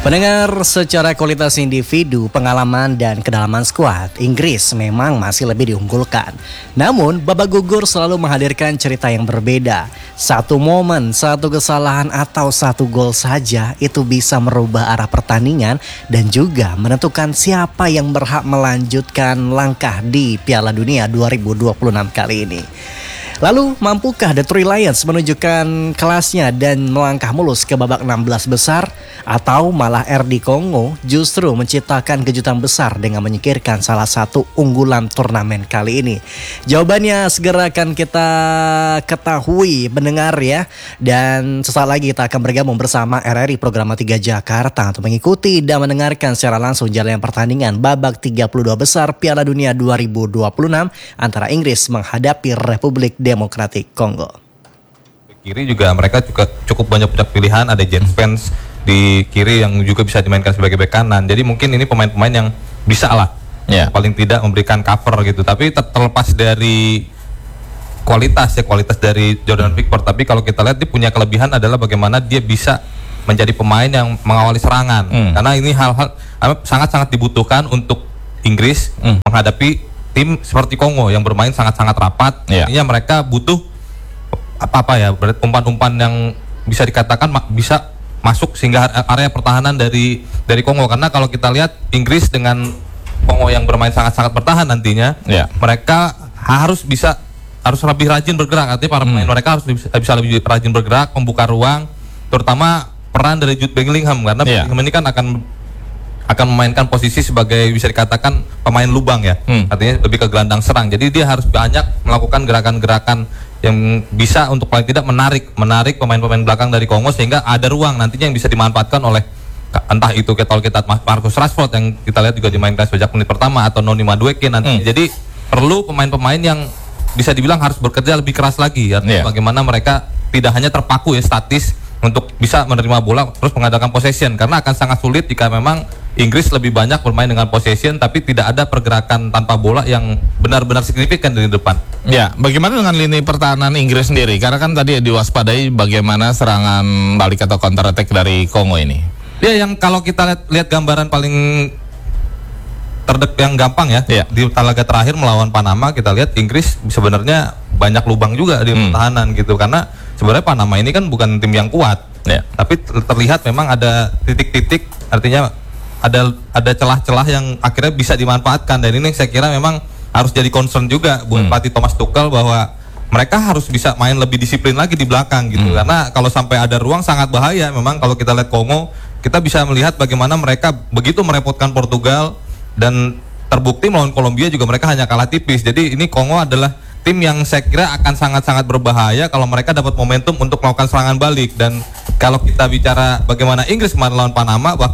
Pendengar, secara kualitas individu, pengalaman dan kedalaman skuad, Inggris memang masih lebih diunggulkan. Namun, babak gugur selalu menghadirkan cerita yang berbeda. Satu momen, satu kesalahan atau satu gol saja itu bisa merubah arah pertandingan dan juga menentukan siapa yang berhak melanjutkan langkah di Piala Dunia 2026 kali ini. Lalu, mampukah The Three Lions menunjukkan kelasnya dan melangkah mulus ke babak 16 besar? Atau malah RD Kongo justru menciptakan kejutan besar dengan menyingkirkan salah satu unggulan turnamen kali ini? Jawabannya segera akan kita ketahui mendengar ya. Dan sesaat lagi kita akan bergabung bersama RRI Program 3 Jakarta untuk mengikuti dan mendengarkan secara langsung jalannya pertandingan babak 32 besar Piala Dunia 2026 antara Inggris menghadapi Republik Demokratik Kongo. Kiri juga mereka juga cukup banyak pilihan, ada Jens Spence di kiri yang juga bisa dimainkan sebagai bek kanan. Jadi mungkin ini pemain-pemain yang bisa lah, paling tidak memberikan cover gitu. Tapi terlepas dari kualitas dari Jordan Pickford, tapi kalau kita lihat dia punya kelebihan adalah bagaimana dia bisa menjadi pemain yang mengawali serangan. Karena ini hal-hal sangat-sangat dibutuhkan untuk Inggris menghadapi tim seperti Kongo yang bermain sangat-sangat rapat. Artinya mereka butuh umpan-umpan yang bisa dikatakan bisa masuk sehingga area pertahanan dari Kongo. Karena kalau kita lihat Inggris dengan Kongo yang bermain sangat-sangat bertahan nantinya, mereka harus lebih rajin bergerak. Artinya para pemain mereka harus bisa lebih rajin bergerak, membuka ruang, terutama peran dari Jude Bellingham karena Bellingham ini kan akan memainkan posisi sebagai bisa dikatakan pemain lubang ya, artinya lebih ke gelandang serang. Jadi dia harus banyak melakukan gerakan-gerakan yang bisa untuk paling tidak menarik pemain-pemain belakang dari Kongo sehingga ada ruang nantinya yang bisa dimanfaatkan oleh entah itu kita Marcus Rashford yang kita lihat juga dimainkan sejak menit pertama atau Noni Madueke nantinya. Jadi perlu pemain-pemain yang bisa dibilang harus bekerja lebih keras lagi, artinya bagaimana mereka tidak hanya terpaku statis untuk bisa menerima bola terus mengadakan possession, karena akan sangat sulit jika memang Inggris lebih banyak bermain dengan possession tapi tidak ada pergerakan tanpa bola yang benar-benar signifikan dari depan. Ya, bagaimana dengan lini pertahanan Inggris sendiri? Karena kan tadi diwaspadai bagaimana serangan balik atau counter attack dari Kongo ini. Ya, yang kalau kita lihat gambaran paling yang gampang di laga terakhir melawan Panama, kita lihat Inggris sebenarnya banyak lubang juga di pertahanan gitu, karena sebenarnya Panama ini kan bukan tim yang kuat, tapi terlihat memang ada titik-titik, artinya ada celah-celah yang akhirnya bisa dimanfaatkan, dan ini saya kira memang harus jadi concern juga buat pelatih Thomas Tuchel bahwa mereka harus bisa main lebih disiplin lagi di belakang gitu, karena kalau sampai ada ruang sangat bahaya. Memang kalau kita lihat Kongo, kita bisa melihat bagaimana mereka begitu merepotkan Portugal dan terbukti melawan Kolombia juga mereka hanya kalah tipis. Jadi ini Kongo adalah tim yang saya kira akan sangat-sangat berbahaya kalau mereka dapat momentum untuk melakukan serangan balik. Dan kalau kita bicara bagaimana Inggris kemarin lawan Panama,